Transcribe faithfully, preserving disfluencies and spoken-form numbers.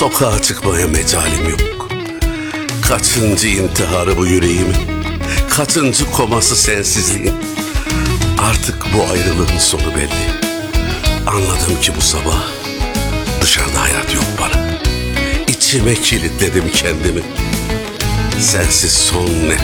Sokağa çıkmaya mecalim yok. Kaçıncı intiharı bu yüreğimin, kaçıncı koması sensizliğin. Artık bu ayrılığın sonu belli. Anladım ki bu sabah dışarıda hayat yok bana. İçime kilitledim kendimi. Sensiz son ne